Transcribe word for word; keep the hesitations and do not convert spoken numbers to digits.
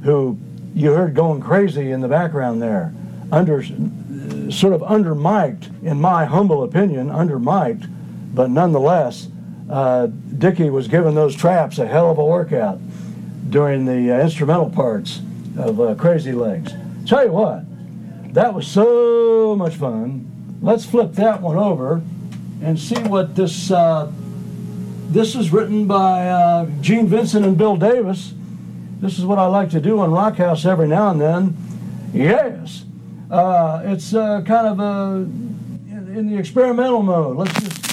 who you heard going crazy in the background there, under, sort of under-mic'd, in my humble opinion, under-mic'd, but nonetheless, uh, Dickie was giving those traps a hell of a workout during the uh, instrumental parts of uh, Crazy Legs. Tell you what, that was so much fun. Let's flip that one over and see what this, uh, this is written by uh, Gene Vincent and Bill Davis. This is what I like to do on Rockhouse every now and then. Yes, uh, it's uh, kind of a, in, in the experimental mode. Let's just